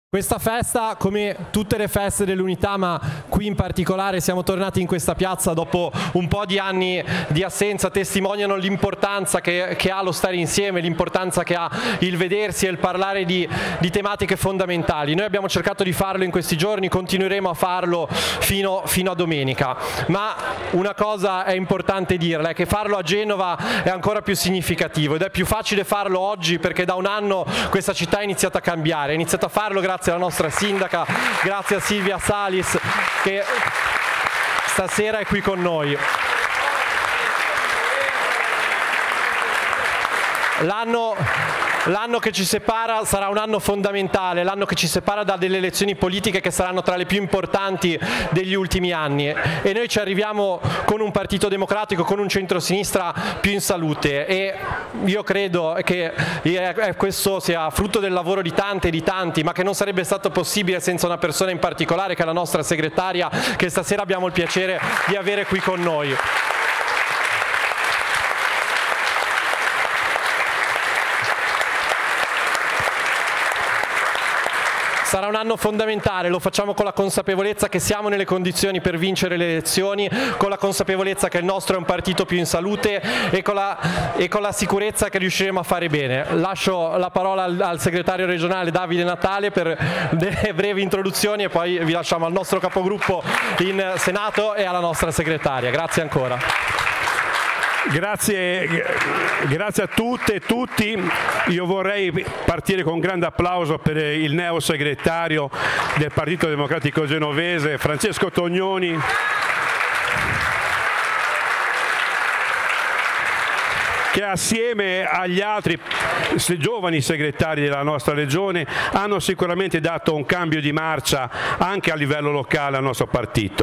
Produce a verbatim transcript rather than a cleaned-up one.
Questa festa, come tutte le feste dell'unità, ma qui in particolare siamo tornati in questa piazza dopo un po' di anni di assenza, testimoniano l'importanza che, che ha lo stare insieme, l'importanza che ha il vedersi e il parlare di, di tematiche fondamentali. Noi abbiamo cercato di farlo in questi giorni, continueremo a farlo fino, fino a domenica, ma una cosa è importante dirla, è che farlo a Genova è ancora più significativo ed è più facile farlo oggi perché da un anno questa città è iniziata a cambiare, è iniziata a farlo grazie alla nostra sindaca, grazie a Silvia Salis che stasera è qui con noi. L'anno, l'anno che ci separa sarà un anno fondamentale, l'anno che ci separa da delle elezioni politiche che saranno tra le più importanti degli ultimi anni e noi ci arriviamo con un partito democratico, con un centrosinistra più in salute e io credo che questo sia frutto del lavoro di tante e di tanti, ma che non sarebbe stato possibile senza una persona in particolare che è la nostra segretaria, che stasera abbiamo il piacere di avere qui con noi. Sarà un anno fondamentale, lo facciamo con la consapevolezza che siamo nelle condizioni per vincere le elezioni, con la consapevolezza che il nostro è un partito più in salute e con la, e con la sicurezza che riusciremo a fare bene. Lascio la parola al, al segretario regionale Davide Natale per delle brevi introduzioni e poi vi lasciamo al nostro capogruppo in Senato e alla nostra segretaria. Grazie ancora. Grazie, grazie a tutte e tutti. Io vorrei partire con un grande applauso per il neo segretario del Partito Democratico Genovese, Francesco Tognoni, che assieme agli altri giovani segretari della nostra regione hanno sicuramente dato un cambio di marcia anche a livello locale al nostro partito.